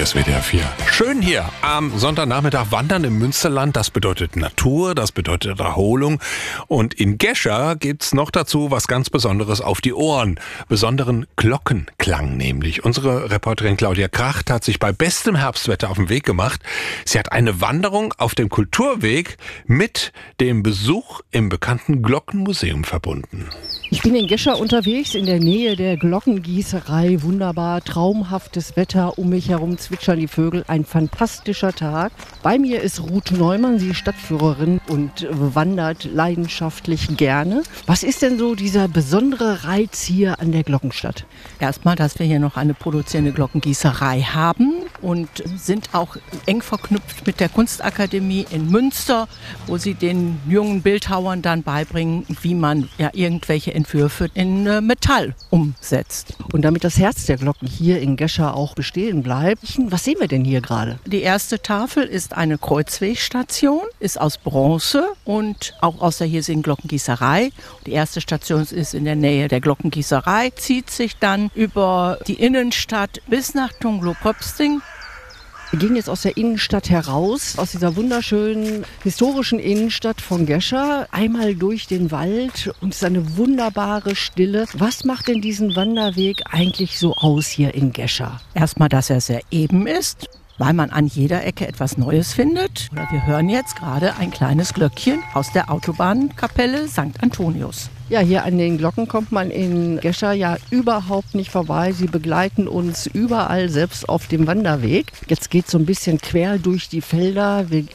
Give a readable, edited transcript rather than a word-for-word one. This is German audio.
ist WDR 4. Schön hier am Sonntagnachmittag wandern im Münsterland. Das bedeutet Natur, das bedeutet Erholung. Und in Gescher gibt's noch dazu was ganz Besonderes auf die Ohren. Besonderen Glockenklang nämlich. Unsere Reporterin Claudia Kracht hat sich bei bestem Herbstwetter auf den Weg gemacht. Sie hat eine Wanderung auf dem Kulturweg mit dem Besuch im bekannten Glockenmuseum verbunden. Ich bin in Gescher unterwegs, in der Nähe der Glockengießerei. Wunderbar, traumhaftes Wetter. Um mich herum zwitschern die Vögel. Ein fantastischer Tag. Bei mir ist Ruth Neumann, sie ist Stadtführerin und wandert leidenschaftlich gerne. Was ist denn so dieser besondere Reiz hier an der Glockenstadt? Erstmal, dass wir hier noch eine produzierende Glockengießerei haben und sind auch eng verknüpft mit der Kunstakademie in Münster, wo sie den jungen Bildhauern dann beibringen, wie man ja irgendwelche Entwürfe in Metall umsetzt. Und damit das Herz der Glocken hier in Gescher auch bestehen bleibt, was sehen wir denn hier gerade? Die erste Tafel ist eine Kreuzwegstation, ist aus Bronze und auch aus der hiesigen Glockengießerei. Die erste Station ist in der Nähe der Glockengießerei, zieht sich dann über die Innenstadt bis nach Tunglo-Popsting. Wir gehen jetzt aus der Innenstadt heraus, aus dieser wunderschönen historischen Innenstadt von Gescher, einmal durch den Wald und es ist eine wunderbare Stille. Was macht denn diesen Wanderweg eigentlich so aus hier in Gescher? Erstmal, dass er sehr eben ist, weil man an jeder Ecke etwas Neues findet. Oder wir hören jetzt gerade ein kleines Glöckchen aus der Autobahnkapelle St. Antonius. Ja, hier an den Glocken kommt man in Gescher ja überhaupt nicht vorbei. Sie begleiten uns überall, selbst auf dem Wanderweg. Jetzt geht es so ein bisschen quer durch die Felder. Wir